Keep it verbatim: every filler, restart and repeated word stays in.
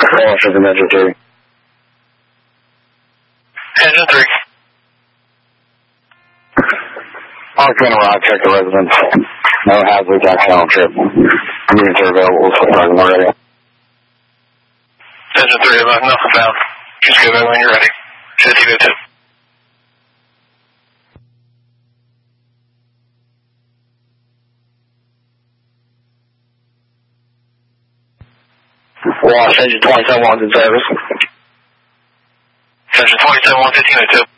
Washington, engine three. Engine three. Arcana Rock, check the residence. No hazards, accidental trip. Units are available, so far when we're ready. Engine three, about nothing found. Just go back when you're ready. fifty oh two. Wash, engine twenty-seven one's in service. Engine twenty-seven one, fifteen oh two.